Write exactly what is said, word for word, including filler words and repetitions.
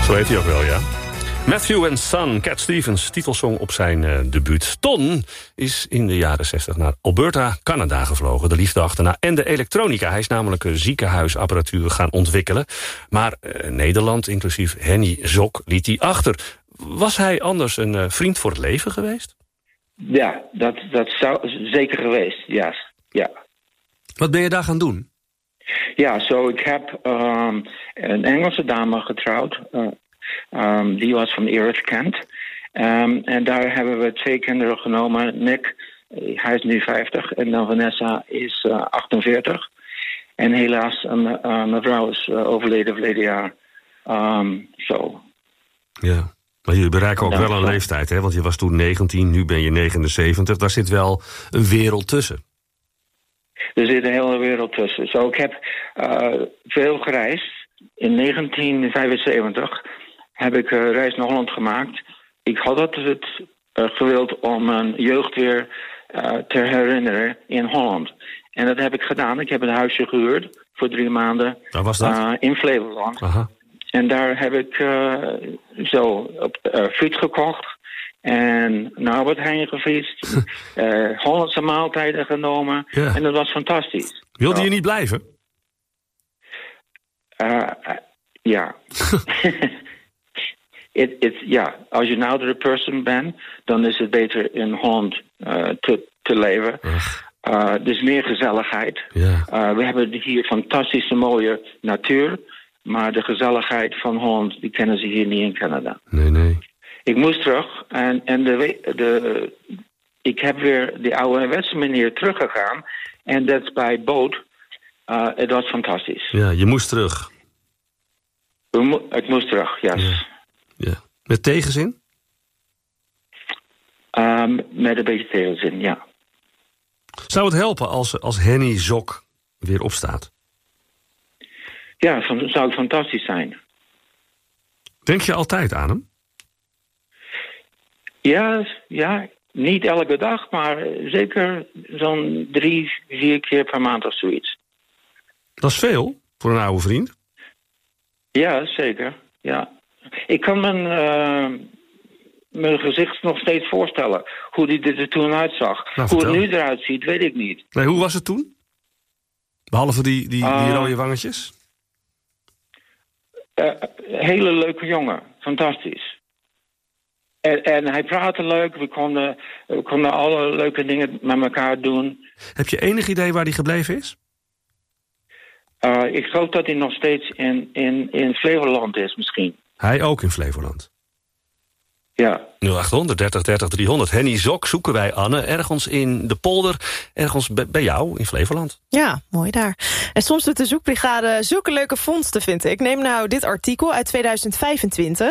Zo heet hij ook wel, ja. Matthew and Son, Cat Stevens, titelsong op zijn uh, debuut. Ton is in de jaren zestig naar Alberta, Canada gevlogen. De liefde achterna en de elektronica. Hij is namelijk een ziekenhuisapparatuur gaan ontwikkelen. Maar uh, Nederland, inclusief Henny Zok, liet hij achter. Was hij anders een uh, vriend voor het leven geweest? Ja, dat, dat zou zeker geweest, ja. ja. Wat ben je daar gaan doen? Ja, zo ik heb um, een Engelse dame getrouwd. Uh, um, die was van Erith Kent. Um, en daar hebben we twee kinderen genomen. Nick, hij is nu vijftig. En dan Vanessa is uh, achtenveertig. En helaas, uh, uh, mevrouw is uh, overleden verleden jaar. Um, zo. Ja. Maar jullie bereiken ook ja, wel een zo. leeftijd, hè? Want je was toen negentien, nu ben je negenenzeventig. Daar zit wel een wereld tussen. Er zit een hele wereld tussen. Zo, ik heb uh, veel gereisd. In negentien vijfenzeventig heb ik uh, reis naar Holland gemaakt. Ik had altijd het uh, gewild om mijn jeugd weer uh, te herinneren in Holland. En dat heb ik gedaan. Ik heb een huisje gehuurd voor drie maanden. Waar was dat? Uh, in Flevoland. Aha. En daar heb ik uh, zo op uh, fiets gekocht. En naar Albert Heijn gefietst. uh, Hollandse maaltijden genomen. Ja. En dat was fantastisch. Wilde zo. je niet blijven? Uh, uh, ja. it, it, ja, als je een oudere person bent, dan is het beter in Holland uh, te, te leven. Uh, er is meer gezelligheid. Ja. Uh, we hebben hier fantastische mooie natuur. Maar de gezelligheid van Holland, die kennen ze hier niet in Canada. Nee, nee. Ik moest terug en, en de, de, ik heb weer de ouderwetse manier teruggegaan. En dat is bij boot. Uh, het was fantastisch. Ja, je moest terug. We mo- ik moest terug, yes. Ja. Ja. Met tegenzin? Um, met een beetje tegenzin, ja. Zou het helpen als, als Henny Zok weer opstaat? Ja, dat zou fantastisch zijn. Denk je altijd aan hem? Ja, ja, niet elke dag, maar zeker zo'n drie, vier keer per maand of zoiets. Dat is veel voor een oude vriend. Ja, zeker. Ja. Ik kan mijn, uh, mijn gezicht nog steeds voorstellen. Hoe die er toen uitzag. Nou, hoe het vertel. nu eruit ziet, weet ik niet. Nee, hoe was het toen? Behalve die, die, die Uh, rode wangetjes? Uh, hele leuke jongen. Fantastisch. En, en hij praatte leuk. We konden, we konden alle leuke dingen met elkaar doen. Heb je enig idee waar die gebleven is? Uh, ik geloof dat hij nog steeds in, in, in Flevoland is misschien. Hij ook in Flevoland. Ja. nul achthonderd dertig dertig driehonderd. Henny Zok zoeken wij, Anne, ergens in de polder, ergens bij, bij jou in Flevoland. Ja, mooi daar. En soms doet de zoekbrigade zulke leuke vondsten, vind ik. Neem nou dit artikel uit tweeduizend vijfentwintig.